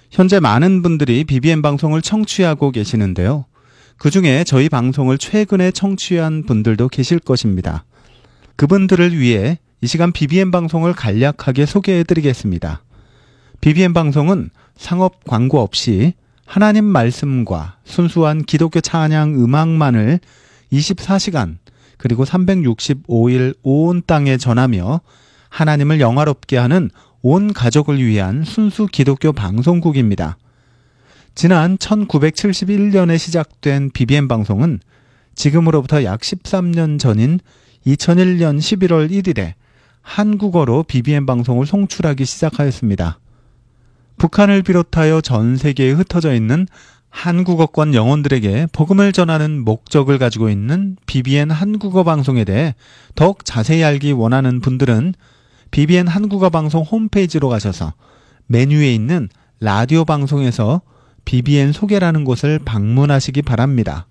현재 많은 분들이 BBM 방송을 청취하고 계시는데요. 그중에 저희 방송을 최근에 청취한 분들도 계실 것입니다. 그분들을 위해 이 시간 BBM 방송을 간략하게 소개해드리겠습니다. BBM 방송은 상업 광고 없이 하나님 말씀과 순수한 기독교 찬양 음악만을 24시간 그리고 365일 온 땅에 전하며 하나님을 영화롭게 하는 온 가족을 위한 순수 기독교 방송국입니다. 지난 1971년에 시작된 BBM 방송은 지금으로부터 약 13년 전인 2001년 11월 1일에 한국어로 BBM 방송을 송출하기 시작하였습니다. 북한을 비롯하여 전 세계에 흩어져 있는 한국어권 영혼들에게 복음을 전하는 목적을 가지고 있는 BBN 한국어 방송에 대해 더욱 자세히 알기 원하는 분들은 BBN 한국어 방송 홈페이지로 가셔서 메뉴에 있는 라디오 방송에서 BBN 소개라는 곳을 방문하시기 바랍니다.